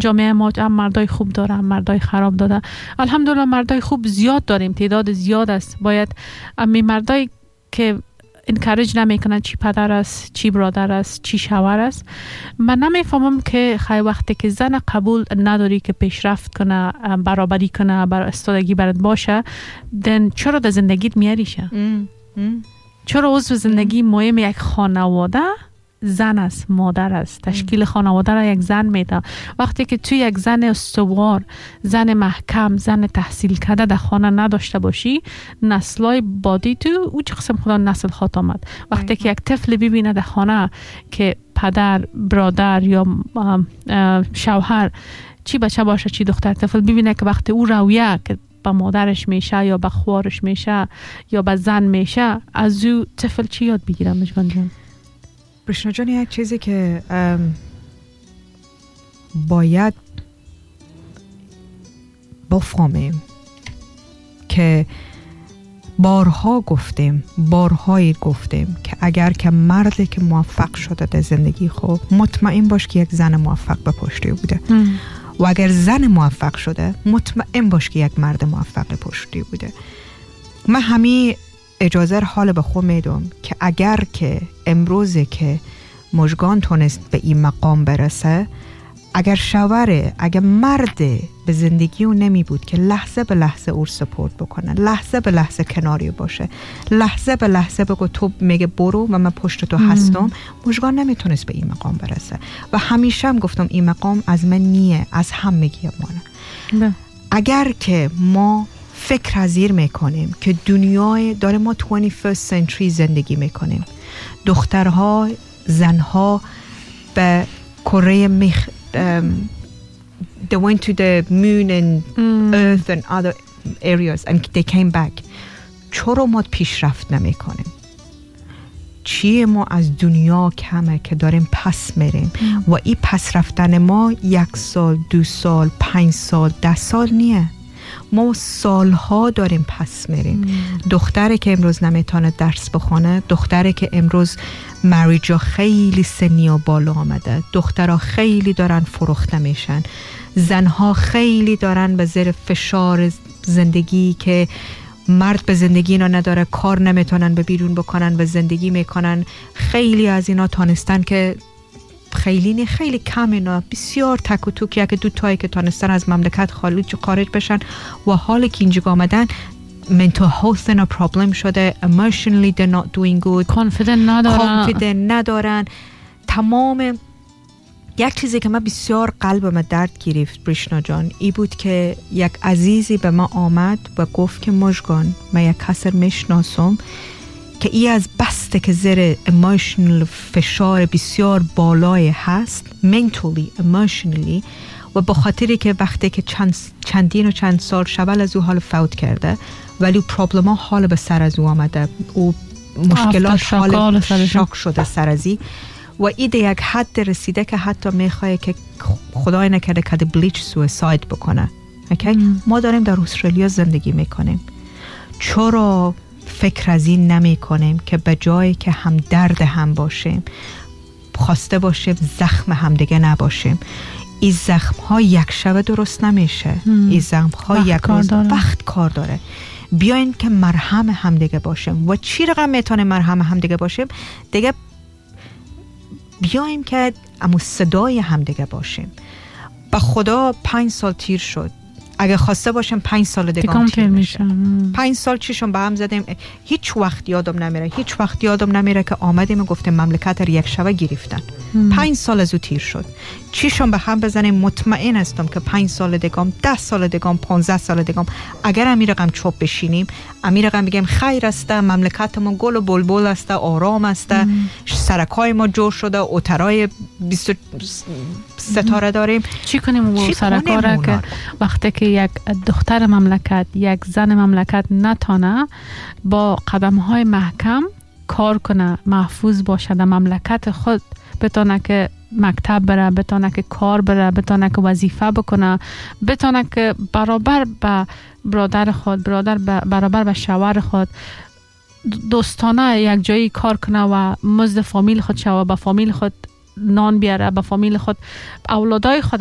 جامعه ما هم مردای خوب داره هم مردای خراب داره. الحمدلله مردای خوب زیاد داریم، تعداد زیاد است. باید امی مردای که انکارج نمیکنن چی پدر است، چی برادر است، چی شوهر است. من نمیفهمم که خیلی وقتی که زن قبول نداری که پیشرفت کنه، برابری کنه، بر استادگی برات باشه، دن چرا در زندگیت میاریشه؟ چرا عضو زندگی مهم یک خانواده زن است، مادر است. تشکیل خانواده را یک زن میده. وقتی که توی یک زن استوار، زن محکم، زن تحصیل کرده در خانه نداشته باشی، نسلای بعدی تو او چه قسم خدا نسل خواهد آمد. وقتی که یک طفل ببینه در خانه که پدر، برادر یا شوهر، چی بچه باشه چی دختر، طفل ببینه که وقتی او رویه که به مادرش میشه یا به خوارش میشه یا به زن میشه، از او طفل چی یاد بگیره؟ مجبن جان برشنا جان، یک چیزی که باید بفهمیم که بارها گفتیم که اگر که مردی که موفق شده در زندگی خود، مطمئن باش که یک زن موفق به پشتی بوده. و اگر زن موفق شده، مطمئن باش که یک مرد موفق پشتی بوده. من همین اجازه حال به خود میدم که اگر که امروزه که مژگان تونست به این مقام برسه، اگر شوهره، اگر مرد به زندگی او نمی بود که لحظه به لحظه او سپورت بکنه، لحظه به لحظه کناری باشه، لحظه به لحظه بگو تو میگه برو و من پشت تو هستم، مژگان نمیتونست به این مقام برسه. و همیشه هم گفتم این مقام از من نیه، از هم میگیمانه. اگر که ما فکر حضیر میکنیم که دنیای داره ما 21st century زندگی میکنیم، دخترها، زنها به کره they went to the moon and earth and other areas and they came back. چرا ما پیشرفت نمیکنیم؟ چیه ما از دنیا کمه که داریم پس میریم؟ و این پس رفتن ما 1 سال، 2 سال، 5 سال، 10 سال نیه، ما سالها داریم پس میریم. دختری که امروز نمیتونه درس بخونه، دختری که امروز مریجا خیلی سنی و بالا آمده، دخترها خیلی دارن فروخته میشن، زنها خیلی دارن به زیر فشار زندگی که مرد به زندگی اینا نداره، کار نمیتونن به بیرون بکنن و زندگی میکنن. خیلی از اینا تانستن که خیلی کم اینا، بسیار تک و توک، یک 2 تایی که تانستن از مملکت خارج بشن و حالی که اینجا آمدن mental health اینا پرابلم شده، emotionally they're not doing good، confident ندارن. تمام یک چیزی که من بسیار قلبم درد گرفت برشنا جان، ای بود که یک عزیزی به ما آمد و گفت که مژگان، من یک کسر میشناسم که ای از بسته که زیر emotional فشار بسیار بالای هست، mentally emotionally، و به خاطری که وقتی که چند سال شبل از او حال فوت کرده، ولی پرابلم ها حال به سر از او آمده، او مشکلات حال شاک شده سر ازی و ایده یک حد رسیده که حتی میخواه که خدای نکرده که بلیچ سویساید بکنه. ما داریم در استرالیا زندگی میکنیم، چرا فکر از این نمی کنیم که به جایی که هم درد هم باشیم، خواسته باشیم زخم هم دیگه نباشیم؟ این زخم ها یک شب درست نمیشه، این زخم ها یک روز وقت کار داره. بیاین که مرهم هم دیگه باشیم. و چی رقم میتونه مرهم هم دیگه باشیم؟ دیگه بیایم که امو صدای هم دیگه باشیم. با خدا 5 سال تیر شد، اگه خواسته باشم 5 سال دیگه تیر میشه. 5 سال چیشون به هم زدیم، هیچ وقت یادم نمیره که آمدیم و گفتیم مملکت رو یک شبه گرفتن. 5 سال از او تیر شد، چیشون به هم بزنیم. مطمئن هستم که 5 سال دیگه، 10 سال دیگه، 15 سال دیگه، اگر امیر رقم چوب بشینیم، امیر رقم بگیم خیر است، مملکت ما گل و بلبل است، آرام است، سرکای ما جور شده، اوترای 20 ستاره داریم. چی کنیم با سرکا را که وقتی که یک دختر مملکت، یک زن مملکت نتانه با قدم‌های محکم کار کنه، محفوظ باشه در مملکت خود، بتونه که مکتب بره، بتونه که کار بره، بتونه که وظیفه بکنه، بتونه که برابر به برادر خود، برابر به شوهر خود دوستانه یک جایی کار کنه و مزد فامیل خود شوه، به فامیل خود نان بیاره، به فامیل خود، اولادای خود